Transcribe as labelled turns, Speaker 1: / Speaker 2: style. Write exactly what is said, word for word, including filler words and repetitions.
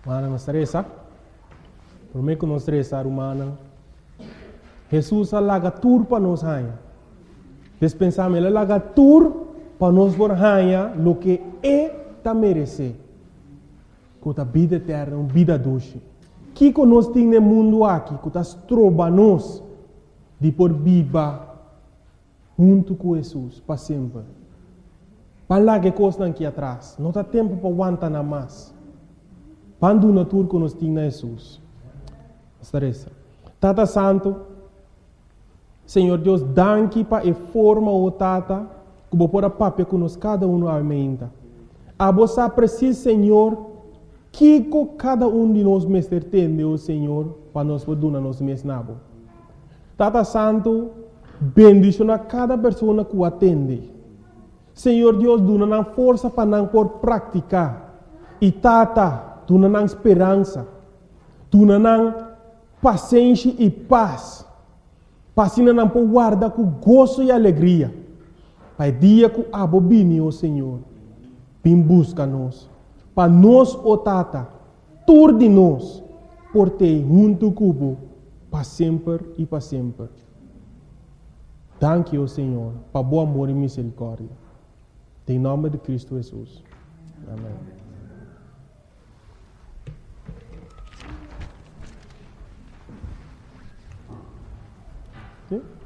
Speaker 1: Mana não estressa. Por mim que não estressa, humana. Jesus alaga tur para nós raia. Despensamos ele alaga tur para nós por raia lo que é ta merece. Com a vida eterna, uma vida doce. Que que nós temos no mundo aqui, que nós troba nós de por viva junto com Jesus para sempre. Para lá que coisa aqui atrás, não há tempo para aguentar nada mais. Quando na tur que nós temos na Jesus. Estressa. Tata Santo, Senhor Deus, danke para a forma o Tata, que vou pôr a papel que nós cada um aumenta. A você precisa, Senhor, que cada um de nós mestre tem, meu Senhor, para nós poder nos mesnabo. Tata Santo, bendiciona cada pessoa que o atende. Senhor Deus, dona força para não por praticar. E Tata, dona esperança. Dona paciência e paz. Passina não por guardar com gozo e alegria. Pai dia que abobine, ó Senhor, vem busca nós. Para nós, ó Tata, tur de nós, por ter junto cubo, para sempre e para sempre. Danke, ó Senhor, para bom amor e misericórdia. Em nome de Cristo Jesus. Amém. Okay?